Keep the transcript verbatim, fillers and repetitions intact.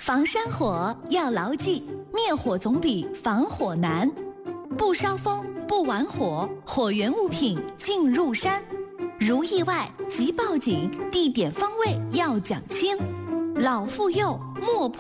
防山火要牢记，灭火总比防火难。不烧风，不玩火，火源物品进入山。如意外即报警，地点方位要讲清。老妇幼莫